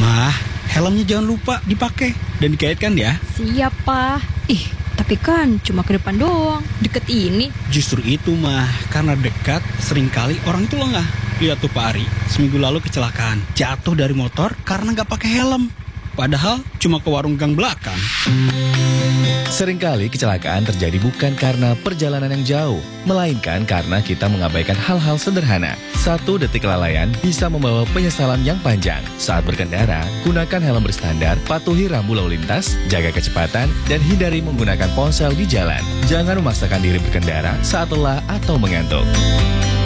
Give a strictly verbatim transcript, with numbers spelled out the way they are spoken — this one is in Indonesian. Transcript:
Mah, helmnya jangan lupa dipakai dan dikaitkan ya. Siap, Pak. Ih, tapi kan cuma ke depan doang, deket ini. Justru itu mah, karena dekat seringkali orang itu lengah. Lihat tuh Pak Ari, seminggu lalu kecelakaan, jatuh dari motor karena nggak pakai helm. Padahal cuma ke warung gang belakang. Seringkali kecelakaan terjadi bukan karena perjalanan yang jauh, melainkan karena kita mengabaikan hal-hal sederhana. Satu detik kelalaian bisa membawa penyesalan yang panjang. Saat berkendara, gunakan helm berstandar, patuhi rambu lalu lintas, jaga kecepatan, dan hindari menggunakan ponsel di jalan. Jangan memaksakan diri berkendara saat lelah atau mengantuk.